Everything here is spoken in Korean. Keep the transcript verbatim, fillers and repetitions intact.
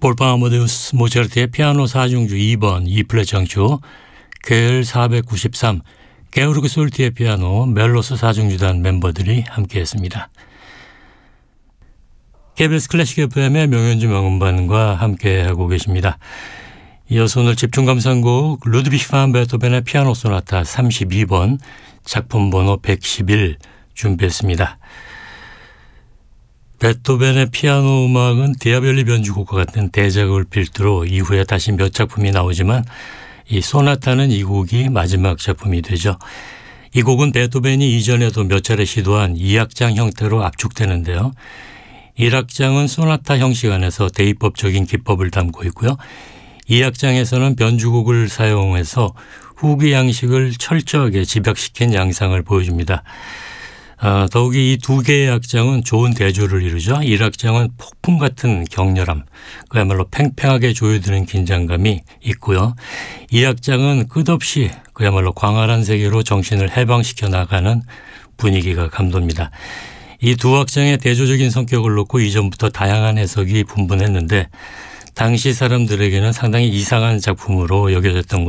볼팡 아마데우스 모차르트의 피아노 사중주 이 번 이 플랫 장조 케엘 사백구십삼 게오르그 솔티의 피아노 멜로스 사중주단 멤버들이 함께했습니다. 케이비에스 클래식 에프엠의 명연주 명음반과 함께하고 계십니다. 이어서 오늘 집중 감상곡 루드비히 반 베토벤의 피아노 소나타 삼십이 번 작품 번호 백십일 준비했습니다. 베토벤의 피아노 음악은 디아벨리 변주곡과 같은 대작을 필두로 이후에 다시 몇 작품이 나오지만 이 소나타는 이 곡이 마지막 작품이 되죠. 이 곡은 베토벤이 이전에도 몇 차례 시도한 이 악장 형태로 압축되는데요. 일 악장은 소나타 형식 안에서 대입법적인 기법을 담고 있고요. 이 악장에서는 변주곡을 사용해서 후기 양식을 철저하게 집약시킨 양상을 보여줍니다. 아, 더욱이 이 두 개의 악장은 좋은 대조를 이루죠. 일 악장은 폭풍 같은 격렬함, 그야말로 팽팽하게 조여드는 긴장감이 있고요. 이 악장은 끝없이 그야말로 광활한 세계로 정신을 해방시켜 나가는 분위기가 감돕니다. 이 두 악장의 대조적인 성격을 놓고 이전부터 다양한 해석이 분분했는데 당시 사람들에게는 상당히 이상한 작품으로 여겨졌던